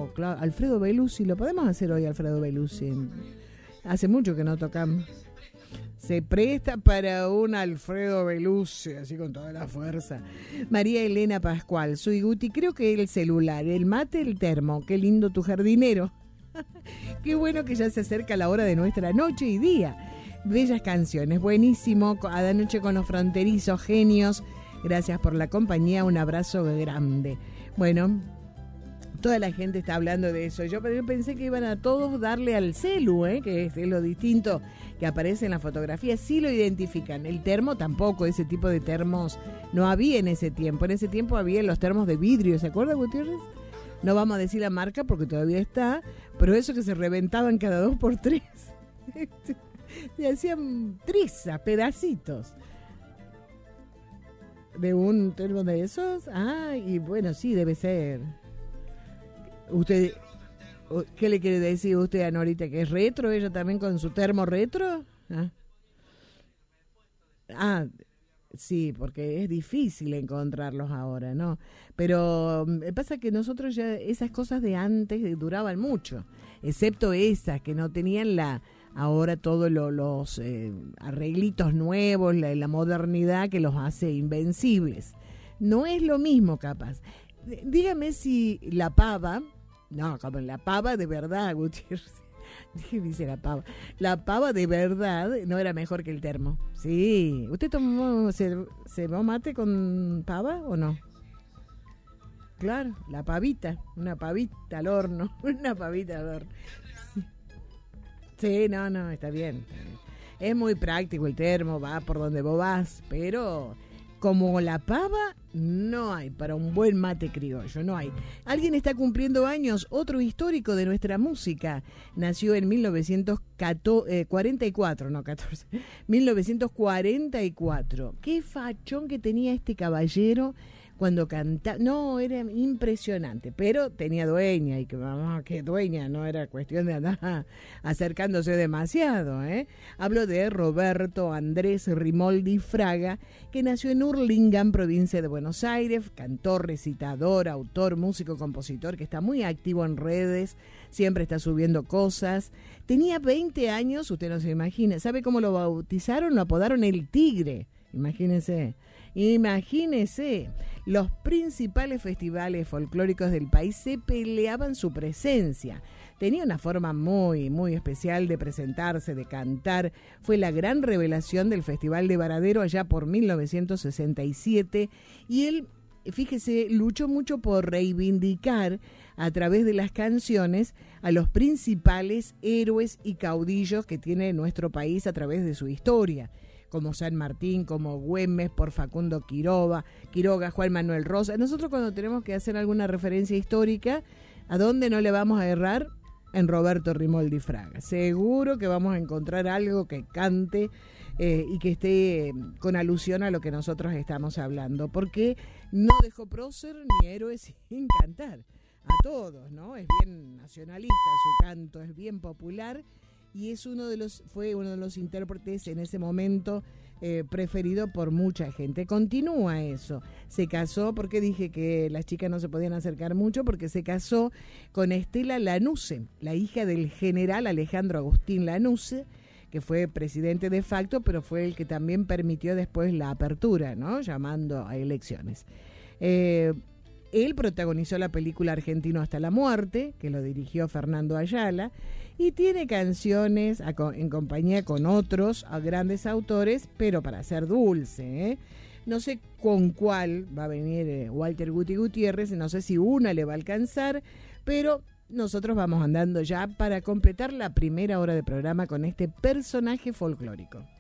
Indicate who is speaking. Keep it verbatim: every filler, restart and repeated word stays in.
Speaker 1: Oh, claro, Alfredo Belusi, lo podemos hacer hoy, Alfredo Belusi. Hace mucho que no tocamos. Se presta para un Alfredo Belusi, así con toda la fuerza. María Elena Pascual, soy Guti, creo que el celular, el mate, el termo, qué lindo tu jardinero. Qué bueno que ya se acerca la hora de nuestra noche y día. Bellas canciones, buenísimo, a la noche con los fronterizos, genios. Gracias por la compañía, un abrazo grande. Bueno, toda la gente está hablando de eso. Yo, yo pensé que iban a todos darle al celu, ¿eh? Que es lo distinto que aparece en la fotografía. Sí lo identifican. El termo tampoco, ese tipo de termos no había en ese tiempo. En ese tiempo había los termos de vidrio, ¿se acuerda, Gutiérrez? No vamos a decir la marca porque todavía está, pero eso que se reventaban cada dos por tres. Se hacían trizas, pedacitos. ¿De un termo de esos? Ah, y bueno, sí, debe ser. ¿Usted qué le quiere decir usted a Norita? ¿Que es retro? ¿Ella también con su termo retro? Ah, ah sí, porque es difícil encontrarlos ahora, ¿no? Pero me pasa que nosotros ya, esas cosas de antes duraban mucho, excepto esas que no tenían la... Ahora todos lo, los eh, arreglitos nuevos, la, la modernidad que los hace invencibles. No es lo mismo, capaz. D- dígame si la pava, no, como la pava de verdad, Gutiérrez, dice la pava, la pava de verdad no era mejor que el termo. Sí, ¿usted tomó, se, se tomó mate con pava o no? Claro, la pavita, una pavita al horno, una pavita al horno. Sí, no, no, está bien. Es muy práctico el termo, va por donde vos vas, pero como la pava, no hay para un buen mate criollo, no hay. Alguien está cumpliendo años, otro histórico de nuestra música. Nació en mil novecientos cuarenta y cuatro, no catorce, mil novecientos cuarenta y cuatro. Qué fachón que tenía este caballero cuando cantaba. No, era impresionante, pero tenía dueña, y que mamá, qué dueña, no era cuestión de andar acercándose demasiado, ¿eh? Hablo de Roberto Andrés Rimoldi Fraga, que nació en Hurlingham, provincia de Buenos Aires, cantor, recitador, autor, músico, compositor, que está muy activo en redes, siempre está subiendo cosas. Tenía veinte años, usted no se imagina. ¿Sabe cómo lo bautizaron? Lo apodaron el Tigre, imagínense. Imagínese, los principales festivales folclóricos del país se peleaban su presencia. Tenía una forma muy, muy especial de presentarse, de cantar. Fue la gran revelación del Festival de Varadero allá por mil novecientos sesenta y siete. Y él, fíjese, luchó mucho por reivindicar a través de las canciones a los principales héroes y caudillos que tiene nuestro país a través de su historia, como San Martín, como Güemes, por Facundo Quiroga, Quiroga, Juan Manuel Rosa. Nosotros cuando tenemos que hacer alguna referencia histórica, ¿a dónde no le vamos a errar? En Roberto Rimoldi Fraga. Seguro que vamos a encontrar algo que cante eh, y que esté con alusión a lo que nosotros estamos hablando, porque no dejó prócer ni héroes sin cantar. A todos, ¿no? Es bien nacionalista su canto, es bien popular. Y es uno de los, fue uno de los intérpretes en ese momento eh, preferido por mucha gente. Continúa eso. Se casó, porque dije que las chicas no se podían acercar mucho, porque se casó con Estela Lanusse, la hija del general Alejandro Agustín Lanusse, que fue presidente de facto, pero fue el que también permitió después la apertura, ¿no? Llamando a elecciones. Eh, él protagonizó la película Argentino hasta la muerte, que lo dirigió Fernando Ayala, y tiene canciones a, en compañía con otros a grandes autores, pero para ser dulce, ¿eh? No sé con cuál va a venir eh, Walter Guti Gutiérrez, no sé si una le va a alcanzar, pero nosotros vamos andando ya para completar la primera hora de programa con este personaje folclórico.